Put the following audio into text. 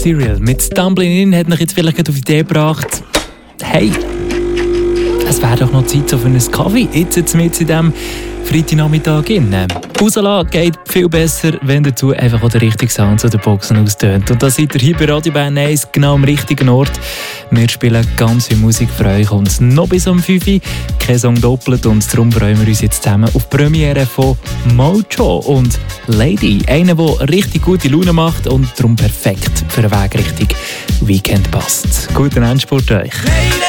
Serial mit Stumbling In hat mich jetzt vielleicht auf die Idee gebracht, hey, es wäre doch noch Zeit so für einen Kaffee, jetzt mit in diesem Freitagnachmittag. Rauslassen geht viel besser, wenn dazu einfach auch der richtige Sound zu den Boxen austönt. Und da seid ihr hier bei Radio Bern 1 genau am richtigen Ort. Wir spielen ganz viel Musik für euch und noch bis um 5 Uhr kein Song doppelt. Und darum freuen wir uns jetzt zusammen auf die Premiere von Mojo und Lady. Einer, der richtig gute Laune macht und darum perfekt für einen Weg Richtung Weekend passt. Guten Endspurt euch.